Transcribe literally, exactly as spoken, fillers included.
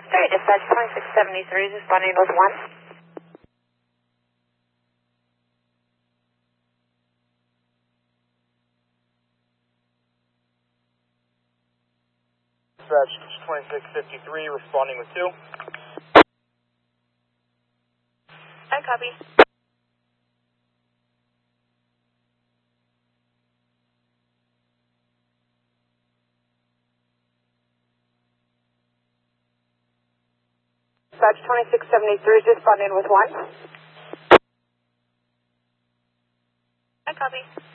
Okay, dispatch twenty-six seventy-three is responding with one. Dispatch twenty-six fifty-three responding with two. I copy. Dispatch twenty-six seventy-three is responding with one. I copy.